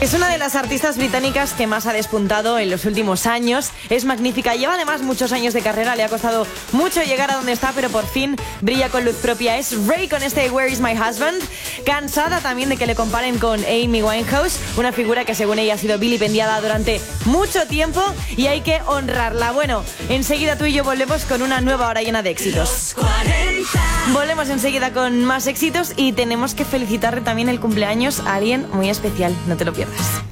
Es una de las artistas británicas que más ha despuntado en los últimos años. Es magnífica, lleva además muchos años de carrera, le ha costado mucho llegar a donde está, pero por fin brilla con luz propia. Es Ray con este Where is my husband. Cansada también de que le comparen con Amy Winehouse, una figura que según ella ha sido vilipendiada durante mucho tiempo y hay que honrarla. Bueno, enseguida tú y yo volvemos con una nueva hora llena de éxitos. Volvemos enseguida con más éxitos y tenemos que felicitarle también el cumpleaños a alguien muy especial. No te lo pierdas.